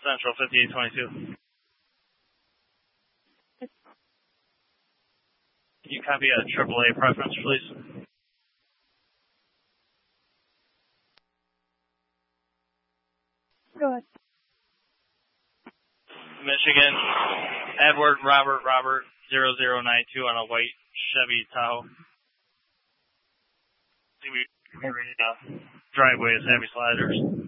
Central 5822. Can you copy a AAA preference, please? Go ahead. Michigan, Edward Robert 0092 on a white Chevy Tahoe. Driveway is heavy sliders.